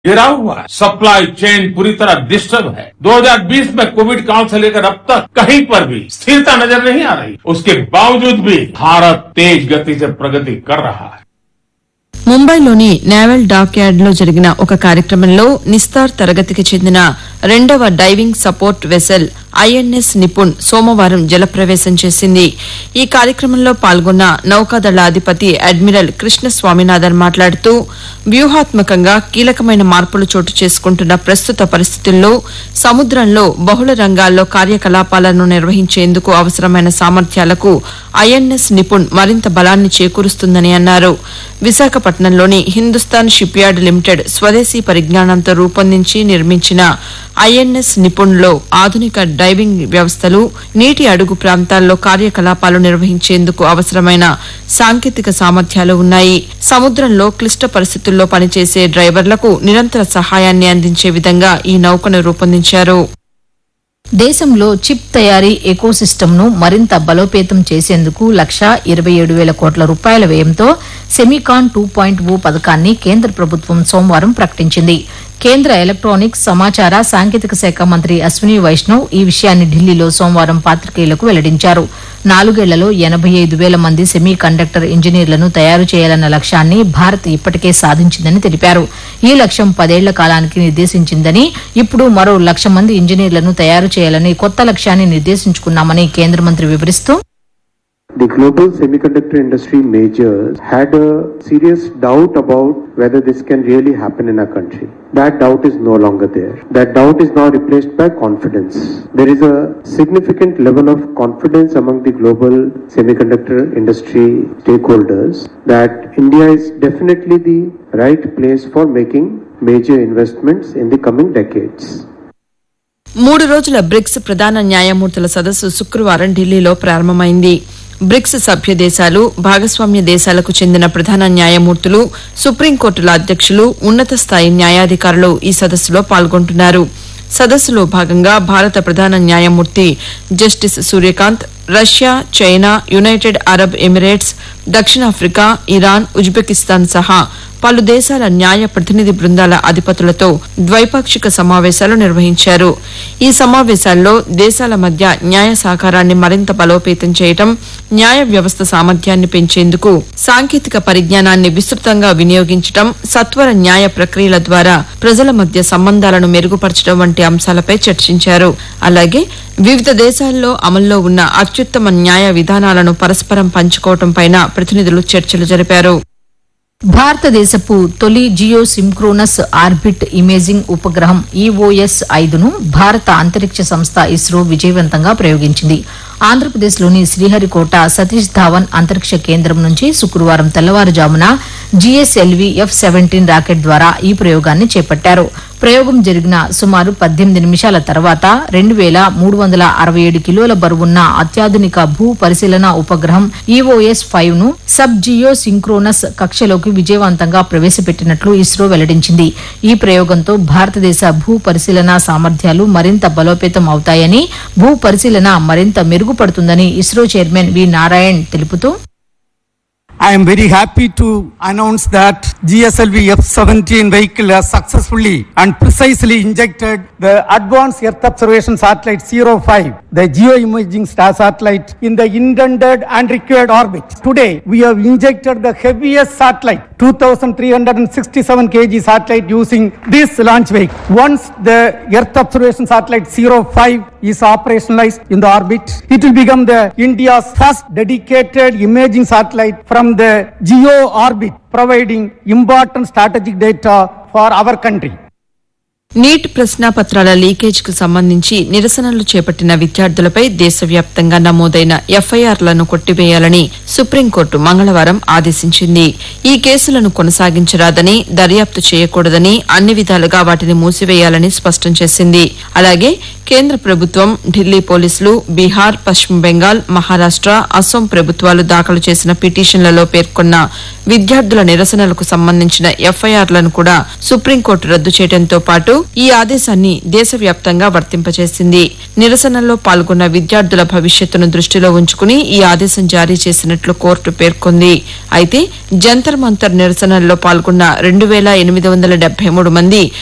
गिरा हुआ है। सप्लाई चेन पूरी तरह डिस्टर्ब है। 2020 में कोविड काल से लेकर अब तक कहीं पर भी स्थिरता नजर नहीं आ रही। उसके बावजूद भी भारत तेज गति से प्रगति कर रहा है। ముంబైలోని నేవల్ డాక్ యార్డ్ లో జరిగిన ఒక కార్యక్రమంలో నిస్తార్ తరగతికి చెందిన రెండవ diving support vessel INS Nipun సోమవారం జలప్రవేశం చేసింది. ఈ కార్యక్రమంలో పాల్గొన్న నౌకాదళ అధిపతి అడ్మిరల్ కృష్ణ స్వామినాథన్ మాట్లాడుతూ వ్యూహాత్మకంగా కీలకమైన మార్పులు చోటు చేసుకుంటున్న ప్రస్తుత పరిస్థితుల్లో సముద్రంలో బహుళ రంగాల్లో కార్యకలాపాలను నిర్వహించేందుకు అవసరమైన సామర్థ్యాలకు ఐఎన్ఎస్ నిపుణ్ మరింత బలాన్ని చేకూరుస్తుందని అన్నారు. విశాఖపట్నంలోని హిందుస్థాన్ షిప్ యార్డ్ లిమిటెడ్ స్వదేశీ పరిజ్ఞానంతో రూపొందించి నిర్మించిన ఐఎన్ఎస్ నిపుణ్లో ఆధునిక డైవింగ్ వ్యవస్థలు, నీటి అడుగు ప్రాంతాల్లో కార్యకలాపాలు నిర్వహించేందుకు అవసరమైన సాంకేతిక సామర్థ్యాలు ఉన్నాయి. సముద్రంలో క్లిష్ట పరిస్థితుల్లో పనిచేసే డ్రైవర్లకు నిరంతర సహాయాన్ని అందించే విధంగా ఈ నౌకను రూపొందించారు. దేశంలో చిప్ తయారీ ఎకోసిస్టమ్ను మరింత బలోపేతం చేసేందుకు 1,27,000 కోట్ల రూపాయల వ్యయంతో సెమికాన్ 2.0 పథకాన్ని కేంద్ర ప్రభుత్వం సోమవారం ప్రకటించింది. కేంద్ర ఎలక్ట్రానిక్స్, సమాచార సాంకేతిక శాఖ మంత్రి అశ్విని వైష్ణవ్ ఈ విషయాన్ని ఢిల్లీలో సోమవారం పాతికేయులకు వెల్లడించారు. 4 ఏళ్లలో 85,000 మంది సెమీ కండక్టర్ ఇంజనీర్లను తయారు చేయాలన్న లక్ష్యాన్ని భారత్ ఇప్పటికే సాధించిందని తెలిపారు. ఈ లక్ష్యం 10 ఏళ్ల కాలానికి నిర్దేశించిందని, ఇప్పుడు మరో 1,00,000 మంది ఇంజనీర్లను తయారు చేయాలని కొత్త లక్ష్యాన్ని నిర్దేశించుకున్నామని కేంద్ర మంత్రి వివరిస్తూ, The global semiconductor industry majors had a serious doubt about whether this can really happen in our country. That doubt is no longer there. That doubt is now replaced by confidence. There is a significant level of confidence among the global semiconductor industry stakeholders that India is definitely the right place for making major investments in the coming decades. 3 రోజుల bricks ప్రధాన న్యాయమూర్తుల సదస్సు శుక్రవారం ఢిల్లీలో ప్రారంభమైంది. Bricks సభ్య దేశాలు, భాగస్వామ్య దేశాలకు చెందిన ప్రధాన న్యాయమూర్తులు, సుప్రీంకోర్టుల అధ్యక్షులు, ఉన్నత స్థాయి న్యాయాధికారులు ఈ సదస్సులో పాల్గొంటున్నారు. సదస్సులో భాగంగా భారత ప్రధాన న్యాయమూర్తి justice Surya Kant, Russia, China, United Arab Emirates, దక్షిణాఫ్రికా, ఇరాన్, ఉజ్బెకిస్తాన్ సహా పలు దేశాల న్యాయ ప్రతినిధి బృందాల అధిపతులతో ద్వైపాక్షిక సమావేశాలు నిర్వహించారు. ఈ సమావేశాల్లో దేశాల మధ్య న్యాయ సహకారాన్ని మరింత బలోపేతం చేయడం, న్యాయ వ్యవస్థ సామర్థ్యాన్ని పెంచేందుకు సాంకేతిక పరిజ్ఞానాన్ని విస్తృతంగా వినియోగించడం, సత్వర న్యాయ ప్రక్రియల ద్వారా ప్రజల మధ్య సంబంధాలను మెరుగుపరచడం వంటి అంశాలపై చర్చించారు. అలాగే వివిధ దేశాల్లో అమల్లో ఉన్న అత్యుత్తమ న్యాయ విధానాలను పరస్పరం పంచుకోవడంపై ప్రతినిధులు చర్చలు జరిపారు. భారతదేశపు తొలి జియో సింక్రోనస్ ఆర్బిట్ ఇమేజింగ్ ఉపగ్రహం EOS-5ను భారత అంతరిక్ష సంస్థ ఇస్రో విజయవంతంగా ప్రయోగించింది. ఆంధ్రప్రదేశ్లోని శ్రీహరికోట సతీష్ ధావన్ అంతరిక్ష కేంద్రం నుంచి శుక్రవారం తెల్లవారుజామున GSLV F-17 రాకెట్ ద్వారా ఈ ప్రయోగాన్ని చేపట్టారు. ప్రయోగం జరిగిన సుమారు 18 నిమిషాల తర్వాత 2,367 కిలోల బరువున్న అత్యాధునిక భూ పరిశీలన ఉపగ్రహం EOS-5ను సబ్ జియో సింక్రోనస్ కక్షలోకి విజయవంతంగా ప్రవేశపెట్టినట్లు ఇస్రో వెల్లడించింది. ఈ ప్రయోగంతో భారతదేశ భూ పరిశీలన సామర్థ్యాలు మరింత బలోపేతం అవుతాయని, భూ పరిశీలన మరింత మెరుగుపడుతుందని ఇస్రో చైర్మన్ వి నారాయణ్ తెలుపుతూ, I am very happy to announce that GSLV F-17 vehicle has successfully and precisely injected the Advanced Earth Observation Satellite 05, the geoimaging satellite, in the intended and required orbit. Today, we have injected the heaviest satellite, 2,367 kg satellite using this launch vehicle. Once the Earth Observation Satellite 05 is operationalized in the orbit, it will become the India's first dedicated imaging satellite from the geo orbit, providing important strategic data for our country. Neat ప్రశ్నాపత్రాల లీకేజ్కు సంబంధించి నిరసనలు చేపట్టిన విద్యార్థులపై దేశవ్యాప్తంగా నమోదైన ఎఫ్ఐఆర్లను కొట్టివేయాలని supreme court మంగళవారం ఆదేశించింది. ఈ కేసులను కొనసాగించరాదని, దర్యాప్తు చేయకూడదని, అన్ని విధాలుగా వాటిని మూసివేయాలని స్పష్టం చేసింది. అలాగే కేంద్ర ప్రభుత్వం, ఢిల్లీ పోలీసులు, బీహార్, పశ్చిమ బెంగాల్, మహారాష్ట, అస్సోం ప్రభుత్వాలు దాఖలు చేసిన పిటిషన్లలో పేర్కొన్న విద్యార్థుల నిరసనలకు సంబంధించిన ఎఫ్ఐఆర్లను కూడా సుప్రీంకోర్టు రద్దు చేయడంతో పాటు ఈ ఆదేశాన్ని దేశవ్యాప్తంగా వర్తింపజేసింది. నిరసనల్లో పాల్గొన్న విద్యార్థుల భవిష్యత్తును దృష్టిలో ఉంచుకుని ఈ ఆదేశం జారీ చేసినట్లు కోర్టు పేర్కొంది. అయితే జంతర్ మంతర్ నిరసనల్లో పాల్గొన్న 2,873 మంది